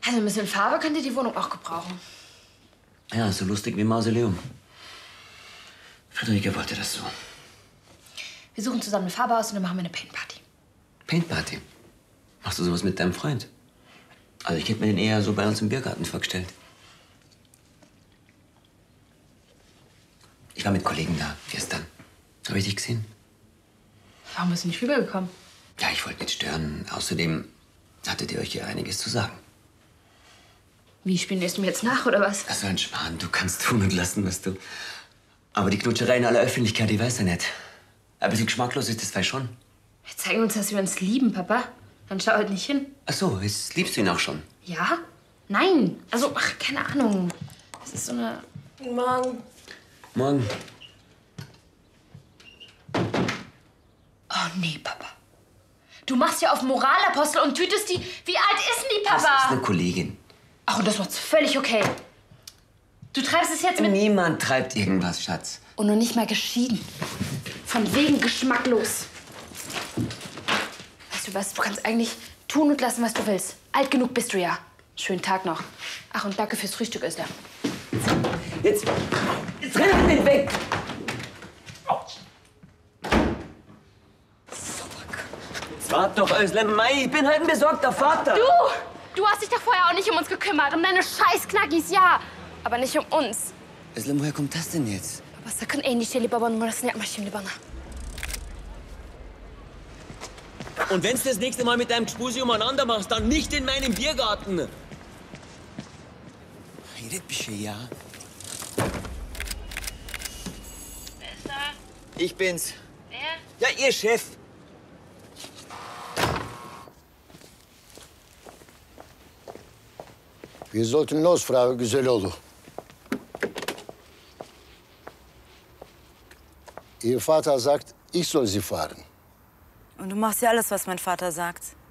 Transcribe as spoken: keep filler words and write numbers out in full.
Also ein bisschen Farbe könnt ihr die Wohnung auch gebrauchen. Ja, so lustig wie Mausoleum. Friederike wollte das so. Wir suchen zusammen eine Farbe aus und dann machen wir eine Paintparty. Paintparty? Machst du sowas mit deinem Freund? Also ich hätte mir den eher so bei uns im Biergarten vorgestellt. Ich war mit Kollegen da, gestern. Habe ich dich gesehen? Warum bist du nicht rübergekommen? Ja, ich wollte nicht stören. Außerdem hattet ihr euch ja einiges zu sagen. Wie, spielst du mir jetzt nach, oder was? Das ist ein Schmarrn. Du kannst tun und lassen, was du... Aber die Knutscherei in aller Öffentlichkeit, die weiß er nicht. Ein bisschen geschmacklos ist das vielleicht schon. Wir zeigen uns, dass wir uns lieben, Papa. Dann schau halt nicht hin. Ach so, jetzt liebst du ihn auch schon. Ja? Nein. Also, ach, keine Ahnung. Das ist so eine... Morgen. Morgen. Oh, nee, Papa. Du machst ja auf Moralapostel und tütest die... Wie alt ist denn die, Papa? Das ist eine Kollegin. Ach, und das macht's völlig okay. Du treibst es jetzt mit... Niemand treibt irgendwas, Schatz. Und noch nicht mal geschieden. Von wegen geschmacklos. Weißt du was, du kannst eigentlich tun und lassen, was du willst. Alt genug bist du ja. Schönen Tag noch. Ach, und danke fürs Frühstück, Özlem. Jetzt... Jetzt renn halt nicht weg! Jetzt wart doch, Özlem. Mei, ich bin halt ein besorgter Vater. Du! Du hast dich doch vorher auch nicht um uns gekümmert. Um deine scheiß Knackis, ja. Aber nicht um uns. Özlem, woher kommt das denn jetzt? Baba, sakın endişeli baban numarasını yapma şimdi bana. Und wenn's das nächste Mal mit deinem Gspusi umeinander machst, dann nicht in meinem Biergarten. Redet bir şey ya. Wer ist da? Ich bin's. Wer? Ja, Ihr Chef. Wir sollten los, Frau Güzeloğlu. Ihr Vater sagt, ich soll Sie fahren. Und du machst ja alles, was mein Vater sagt.